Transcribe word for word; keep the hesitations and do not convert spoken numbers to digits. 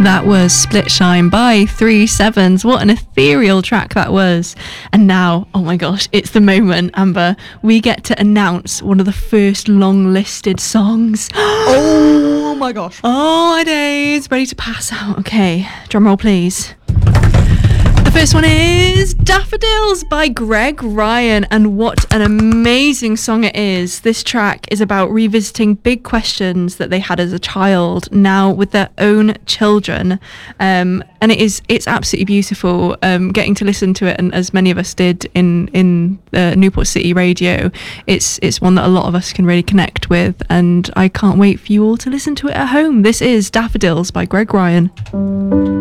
That was Split Shine by Three Sevens. What an ethereal track that was. And now, oh my gosh, it's the moment, Amber. We get to announce one of the first long listed songs. Oh my gosh. Oh, my days. Ready to pass out. Okay, drum roll please. The first one is Daffodils by Greg Ryan, and what an amazing song it is. This track is about revisiting big questions that they had as a child, now with their own children, um, and it is it's absolutely beautiful. Um, getting to listen to it, and as many of us did in in uh, Newport City Radio, it's it's one that a lot of us can really connect with, and I can't wait for you all to listen to it at home. This is Daffodils by Greg Ryan.